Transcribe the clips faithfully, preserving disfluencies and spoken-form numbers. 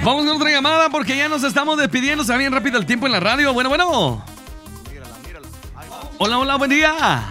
Vamos con otra llamada porque ya nos estamos despidiendo. Se va bien rápido el tiempo en la radio. Bueno, bueno. Hola, hola, buen día.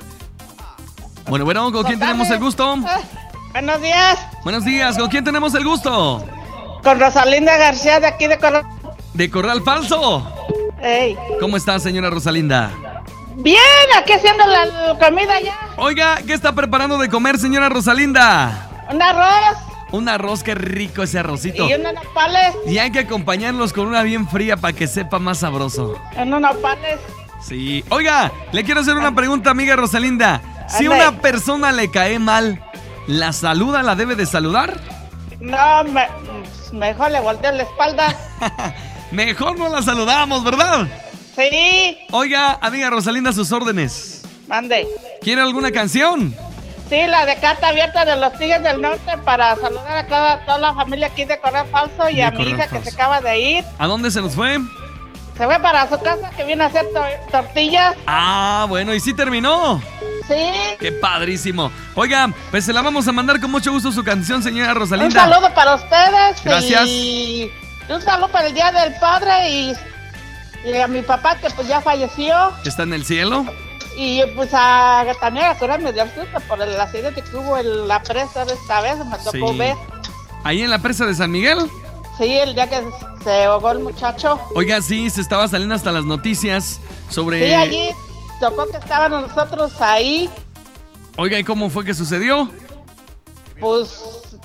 Bueno, bueno, ¿con quién tenemos el gusto? Buenos días. Buenos días, ¿con quién tenemos el gusto? Con Rosalinda García de aquí de Corral. ¿De Corral Falso? Ey. ¿Cómo está, señora Rosalinda? Bien, aquí haciendo la comida ya. Oiga, ¿qué está preparando de comer, señora Rosalinda? Un arroz. Un arroz, qué rico ese arrocito. Y unos nopales. Y hay que acompañarlos con una bien fría para que sepa más sabroso. Unos nopales. Sí. Oiga, le quiero hacer una pregunta, amiga Rosalinda. Si Ande. una persona le cae mal, ¿la saluda, la debe de saludar? No, me, mejor le volteo la espalda. Mejor no la saludamos, ¿verdad? Sí. Oiga, amiga Rosalinda, sus órdenes. Mande. ¿Quiere alguna canción? Sí, la de carta abierta de los Tigres del Norte para saludar a toda, toda la familia aquí de Corral Falso y De a mi Corral hija Falso. que se acaba de ir. ¿A dónde se nos fue? Se fue para su casa que viene a hacer to- tortillas. Ah, bueno, ¿y sí terminó? Sí. ¡Qué padrísimo! Oiga, pues se la vamos a mandar con mucho gusto su canción, señora Un Rosalinda. saludo para ustedes. Gracias. Y un saludo para el Día del Padre y, y a mi papá que pues ya falleció. ¿Está en el cielo? Y pues a, también a curarme de susto por el accidente que hubo en la presa de esta vez. Me tocó Sí. ver. ¿Ahí en la presa de San Miguel? Sí, el día que se ahogó el muchacho. Oiga, sí, se estaba saliendo hasta las noticias sobre... Sí, allí tocó que estábamos nosotros ahí. Oiga, ¿y cómo fue que sucedió? Pues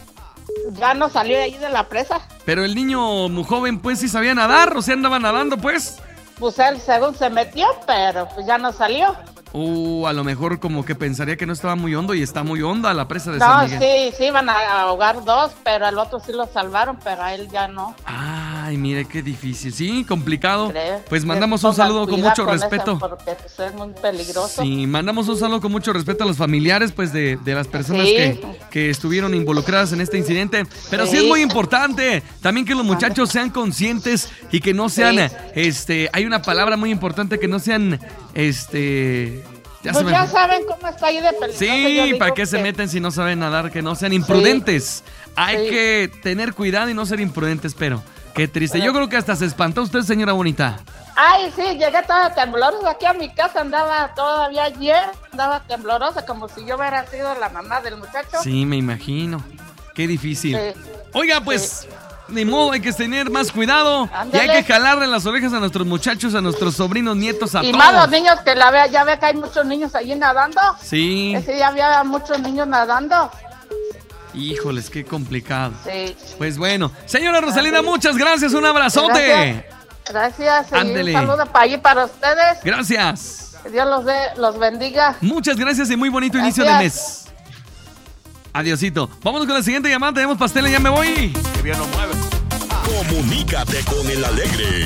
ya no salió de ahí de la presa. Pero el niño muy joven, pues, sí sabía nadar, o sea, andaba nadando, pues. Pues él según se metió, pero pues ya no salió. Uh, a lo mejor como que pensaría que no estaba muy hondo y está muy honda la presa de San No, Miguel. sí, sí, iban a ahogar dos, pero al otro sí lo salvaron, pero a él ya no. Ay, mire qué difícil. Sí, complicado. Creo. Pues mandamos Que un pongan saludo con cuidado mucho con eso, respeto. porque pues, es muy peligroso. Sí, mandamos un saludo con mucho respeto a los familiares, pues, de, de las personas Sí. que, que estuvieron involucradas en este incidente. Pero sí. Sí. es muy importante también que los muchachos sean conscientes y que no sean, Sí. este, hay una palabra muy importante, que no sean, este... Ya Pues se me ya fue. saben cómo está ahí de peligroso. Yo Sí, digo ¿para qué se que- meten si no saben nadar? Que no sean imprudentes. Hay Sí. que tener cuidado y no ser imprudentes, pero qué triste. Pero- Yo creo que hasta se espantó usted, señora bonita. Ay, sí, llegué toda temblorosa aquí a mi casa, andaba todavía ayer, andaba temblorosa, como si yo hubiera sido la mamá del muchacho. Sí, me imagino. Qué difícil. Sí. Oiga, pues, ni modo, hay que tener más cuidado. Ándale. Y hay que jalarle las orejas a nuestros muchachos, a nuestros sobrinos, nietos, a Y todos. más los niños que la vea, ya ve que hay muchos niños allí nadando. Sí, Ese día había muchos niños nadando. híjoles, qué complicado. Sí. Pues bueno, señora Rosalinda, Ándale. muchas gracias, un abrazote. Gracias. Y Ándele. un saludo para allí para ustedes. Gracias. Que Dios los, dé, los bendiga. Muchas gracias y muy bonito inicio de Gracias. mes. Adiosito. Vámonos con la siguiente llamada. Tenemos pastel y ya me voy. Que bien nos mueve. Comunícate con el alegre.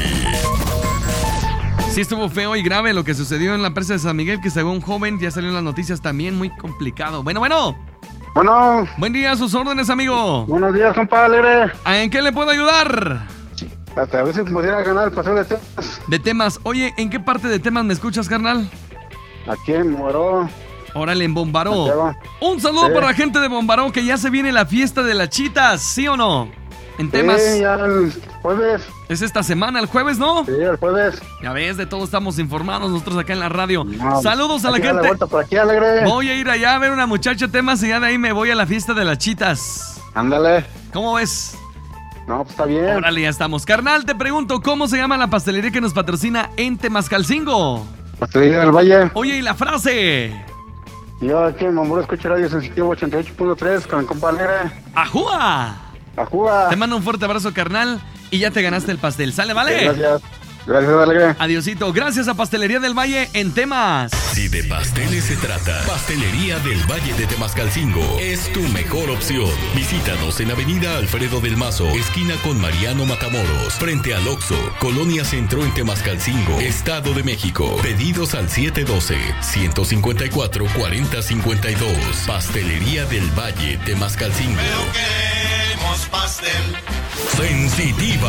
Sí estuvo feo y grave lo que sucedió en la presa de San Miguel, que se un joven. Ya salió en las noticias también. Muy complicado. Bueno, bueno. Bueno, Buen día, a sus órdenes, amigo. buenos días, compa Alegre. ¿En qué le puedo ayudar? Hasta a ver si pudiera ganar el paseo de temas De temas. Oye, ¿en qué parte de temas me escuchas, carnal? aquí en Moró. Órale, en Bombaró. Santiago. Un saludo Sí. para la gente de Bombaró, que ya se viene la fiesta de las chitas, ¿sí o no? En temas. Sí, ya el jueves. Es esta semana, el jueves, ¿no? Sí, el jueves. Ya ves, de todo estamos informados nosotros acá en la radio. No, Saludos a la hay que dar gente. vuelta por aquí, Alegre. Voy a ir allá a ver una muchacha temas y ya de ahí me voy a la fiesta de las chitas. Ándale. ¿Cómo ves? No, pues está bien. Órale, ya estamos. Carnal, te pregunto, ¿cómo se llama la pastelería que nos patrocina en Temascalcingo? Pastelería del Valle. Oye, ¿y la frase? Yo aquí en Mamuro escucho radio sensitivo ochenta y ocho punto tres con el compa Alegre. ¡Ajúa! Ajúa. Te mando un fuerte abrazo, carnal, y ya te ganaste el pastel. ¿Sale, vale? Gracias. Gracias, Alegre. Adiosito. Gracias a Pastelería del Valle en Temas. Si de pasteles se trata, Pastelería del Valle de Temascalcingo es tu mejor opción. Visítanos en Avenida Alfredo del Mazo, esquina con Mariano Matamoros, frente al Oxxo, Colonia Centro en Temascalcingo, Estado de México. Pedidos al siete uno dos, uno cinco cuatro, cuatro cero cinco dos. Pastelería del Valle, Temascalcingo. Queremos pastel. Sensitiva.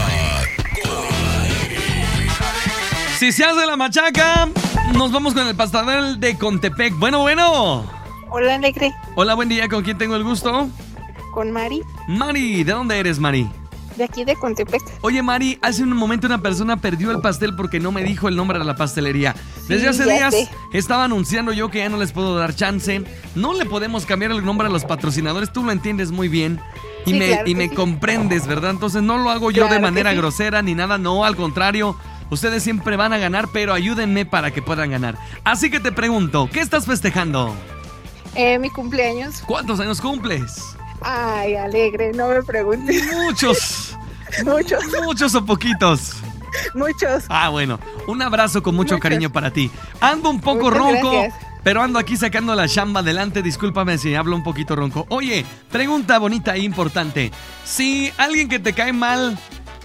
Si se hace la machaca, nos vamos con el pastel de Contepec. Bueno, bueno. Hola, Alegre. Hola, buen día. ¿Con quién tengo el gusto? Con Mari, Mari, ¿de dónde eres, Mari? de aquí de Contepec. Oye, Mari, hace un momento una persona perdió el pastel porque no me dijo el nombre de la pastelería. Desde Sí, hace ya días sé. estaba anunciando yo que ya no les puedo dar chance. No le podemos cambiar el nombre a los patrocinadores, tú lo entiendes muy bien. Y Sí, me, claro y que me sí. comprendes, ¿verdad? Entonces no lo hago yo Claro de que manera sí. grosera ni nada, no, al contrario. Ustedes siempre van a ganar, pero ayúdenme para que puedan ganar. Así que te pregunto, ¿qué estás festejando? Eh, mi cumpleaños. ¿Cuántos años cumples? Ay, alegre, no me preguntes. Muchos, Muchos, muchos o poquitos. muchos. Ah, bueno, un abrazo con mucho Muchos. cariño para ti. Ando un poco Muchas ronco, gracias. pero ando aquí sacando la chamba adelante. Discúlpame si hablo un poquito ronco. Oye, pregunta bonita e importante. Si alguien que te cae mal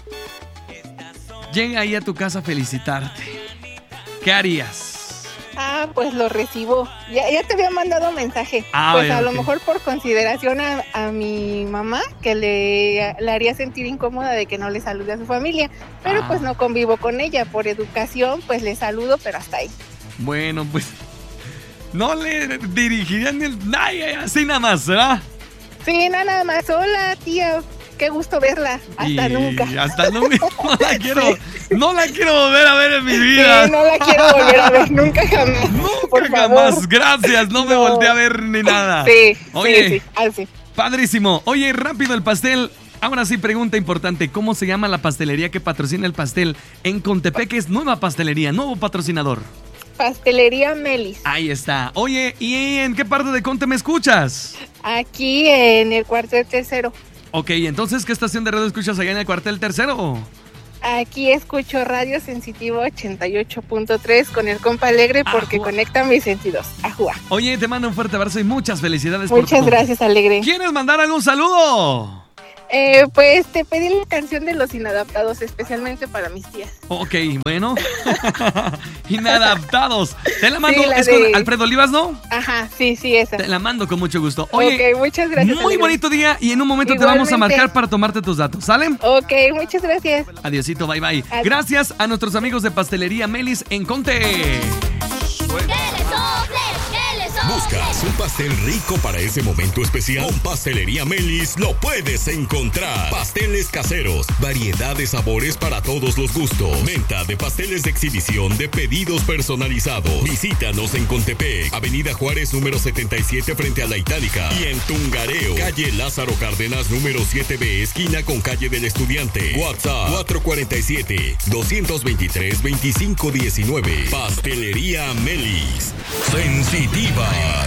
llega ahí a tu casa a felicitarte, ¿qué harías? Ah, pues lo recibo. Ya, ya te había mandado mensaje. Ah, pues bueno, a lo ok. mejor por consideración a, a mi mamá, que le, le haría sentir incómoda de que no le salude a su familia. Pero Ah. pues no convivo con ella. Por educación, pues le saludo, pero hasta ahí. Bueno, pues no le dirigirían el... Ay, ay, así nada más, ¿verdad? Sí, no, nada más. Hola, tía. Qué gusto verla. Hasta Y nunca. Hasta nunca. No la quiero, no la quiero volver a ver en mi vida. Sí, no la quiero volver a ver. Nunca jamás. Nunca por jamás, favor. gracias, no me No. volteé a ver ni nada. Sí, Oye, sí, sí. Así. padrísimo. Oye, rápido el pastel. Ahora sí, pregunta importante. ¿Cómo se llama la pastelería que patrocina el pastel en Contepec? Es nueva pastelería, nuevo patrocinador. Pastelería Melis. Ahí está. Oye, ¿y en qué parte de Conte me escuchas? Aquí en el cuartel tercero. Ok, entonces, ¿qué estación de radio escuchas allá en el cuartel tercero? Aquí escucho Radio Sensitivo ochenta y ocho punto tres con el compa Alegre porque Ajua. conecta mis sentidos. Ajua. Oye, te mando un fuerte abrazo y muchas felicidades por Muchas tu- gracias, Alegre. ¿Quieres mandar algún saludo? Eh, pues te pedí la canción de Los Inadaptados especialmente para mis tías. Ok, bueno. Inadaptados. Te la mando. Sí, la es con de- Alfredo Olivas, ¿no? Ajá, sí, sí, esa. Te la mando con mucho gusto. Oye, ok, muchas gracias. muy Alegre. bonito día y en un momento te vamos a Igualmente. marcar para tomarte tus datos, ¿sale? Ok, muchas gracias. Adiosito, bye bye. Adiós. Gracias a nuestros amigos de Pastelería Melis en Conte. ¿Buscas un pastel rico para ese momento especial? Con Pastelería Melis lo puedes encontrar. Pasteles caseros, variedad de sabores para todos los gustos. Venta de pasteles de exhibición de pedidos personalizados. Visítanos en Contepec, Avenida Juárez número setenta y siete frente a la Itálica. Y en Tungareo, calle Lázaro Cárdenas número siete B, esquina con calle del Estudiante. WhatsApp cuatro cuatro siete, dos dos tres, dos cinco uno nueve. Pastelería Melis. Sensitiva.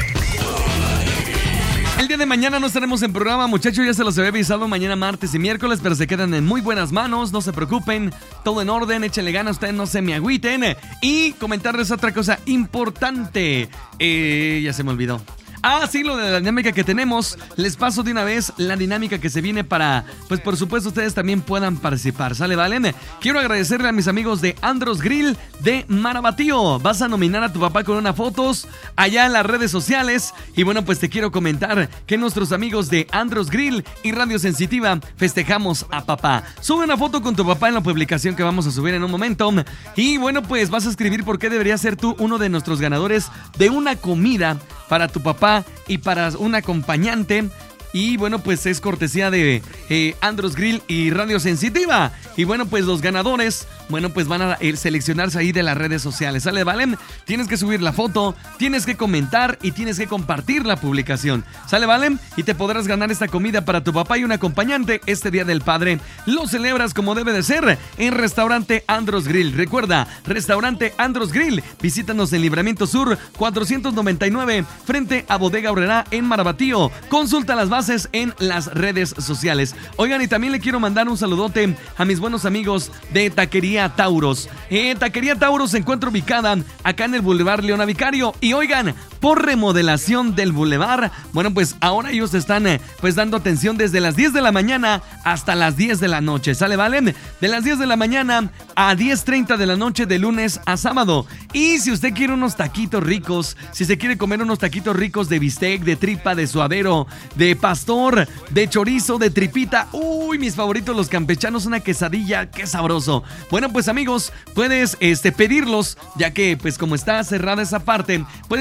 El día de mañana no estaremos en programa, muchachos, ya se los había avisado mañana martes y miércoles, pero se quedan en muy buenas manos, no se preocupen, todo en orden, échenle ganas, ustedes no se me agüiten. Y comentarles otra cosa importante, eh, ya se me olvidó. Ah, sí, lo de la dinámica que tenemos. Les paso de una vez la dinámica que se viene para, pues por supuesto, ustedes también puedan participar. ¿Sale, vale? Quiero agradecerle a mis amigos de Andros Grill de Marabatío. Vas a nominar a tu papá con unas fotos allá en las redes sociales. Y bueno, pues te quiero comentar que nuestros amigos de Andros Grill y Radio Sensitiva festejamos a papá. Sube una foto con tu papá en la publicación que vamos a subir en un momento. Y bueno, pues vas a escribir por qué deberías ser tú uno de nuestros ganadores de una comida para tu papá y para un acompañante. Y bueno, pues es cortesía de eh, Andros Grill y Radio Sensitiva. Y bueno, pues los ganadores, bueno, pues van a eh, seleccionarse ahí de las redes sociales. ¿Sale, Valen? Tienes que subir la foto, tienes que comentar y tienes que compartir la publicación. ¿Sale, Valen? Y te podrás ganar esta comida para tu papá y un acompañante este Día del Padre. Lo celebras como debe de ser en Restaurante Andros Grill. Recuerda, Restaurante Andros Grill. Visítanos en Libramiento Sur cuatrocientos noventa y nueve frente a Bodega Aurrerá en Marabatío. Consulta las bases en las redes sociales. Oigan, y también le quiero mandar un saludote a mis buenos amigos de Taquería Tauros. Eh, Taquería Tauros se encuentra ubicada acá en el Boulevard Leona Vicario. Y oigan, por remodelación del Boulevard, bueno, pues ahora ellos están eh, pues dando atención desde las diez de la mañana hasta las diez de la noche. ¿Sale, vale? De las diez de la mañana a diez treinta de la noche de lunes a sábado. Y si usted quiere unos taquitos ricos, si se quiere comer unos taquitos ricos de bistec, de tripa, de suadero, de pastor, de chorizo, de tripita, uy, mis favoritos los campechanos, una quesadilla, qué sabroso. Bueno, pues amigos, puedes este, pedirlos, ya que pues como está cerrada esa parte, puedes pedirlos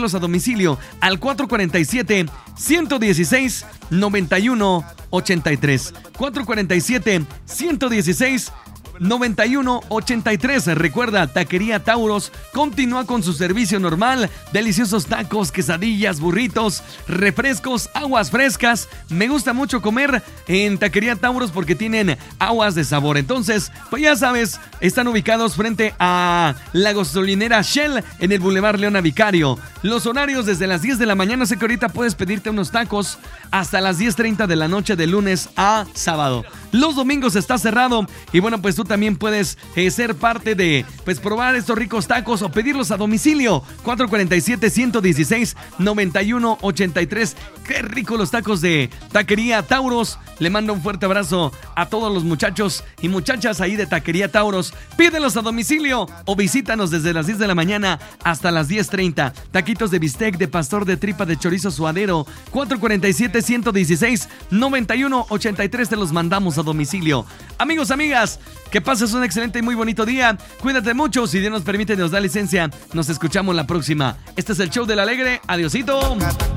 pídelos a domicilio al cuatro cuatro siete, uno uno seis, nueve uno ocho tres. cuatro cuatro siete, uno uno seis, noventa y uno ochenta y tres. Recuerda, Taquería Tauros continúa con su servicio normal. Deliciosos tacos, quesadillas, burritos, refrescos, aguas frescas. Me gusta mucho comer en Taquería Tauros porque tienen aguas de sabor. Entonces, pues ya sabes, están ubicados frente a la gasolinera Shell en el Boulevard Leona Vicario. Los horarios desde las diez de la mañana. Sé que ahorita puedes pedirte unos tacos hasta las diez treinta de la noche de lunes a sábado. Los domingos está cerrado y bueno, pues tú también puedes eh, ser parte de, pues probar estos ricos tacos o pedirlos a domicilio. cuatro cuatro siete, uno uno seis, nueve uno ocho tres. Qué rico los tacos de Taquería Tauros. Le mando un fuerte abrazo a todos los muchachos y muchachas ahí de Taquería Tauros. Pídelos a domicilio o visítanos desde las diez de la mañana hasta las diez treinta. Taquitos de bistec, de pastor, de tripa, de chorizo suadero. cuatro cuatro siete, uno uno seis, nueve uno ocho tres. Te los mandamos a domicilio. Amigos, amigas, que pases un excelente y muy bonito día. Cuídate mucho. Si Dios nos permite y nos da licencia, nos escuchamos la próxima. Este es el show del Alegre. Adiosito.